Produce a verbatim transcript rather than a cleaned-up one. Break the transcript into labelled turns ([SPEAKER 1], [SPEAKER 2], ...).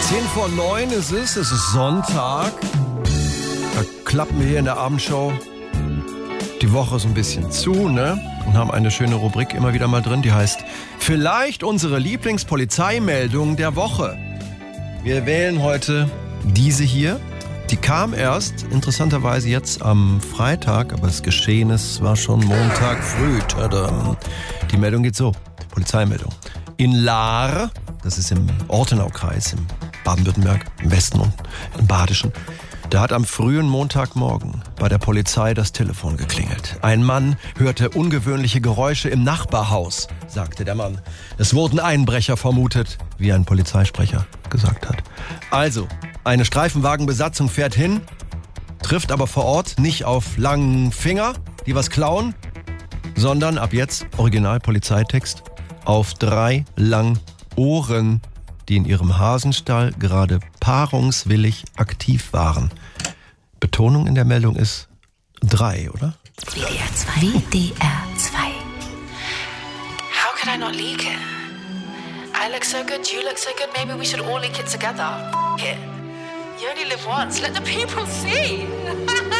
[SPEAKER 1] Zehn vor neun ist es, es ist Sonntag. Da klappen wir hier in der Abendshow die Woche so ein bisschen zu, ne? Und haben eine schöne Rubrik immer wieder mal drin, die heißt vielleicht unsere Lieblingspolizeimeldung der Woche. Wir wählen heute diese hier. Die kam erst, interessanterweise jetzt am Freitag, aber das Geschehnis war schon Montag früh. Tadam. Die Meldung geht so, Polizeimeldung. In Lahr, das ist im Ortenaukreis, im Baden-Württemberg, im Westen und im Badischen, da hat am frühen Montagmorgen bei der Polizei das Telefon geklingelt. Ein Mann hörte ungewöhnliche Geräusche im Nachbarhaus, sagte der Mann. Es wurden Einbrecher vermutet, wie ein Polizeisprecher gesagt hat. Also, eine Streifenwagenbesatzung fährt hin, trifft aber vor Ort nicht auf langen Finger, die was klauen, sondern ab jetzt, Original-Polizeitext, auf drei langen Ohren, die in ihrem Hasenstall gerade paarungswillig aktiv waren. Betonung in der Meldung ist drei, oder?
[SPEAKER 2] W D R zwei. W D R zwei.
[SPEAKER 3] How could I not leak it? I look so good, you look so good, maybe we should all leak it together. F*** it. You only live once, let the people see.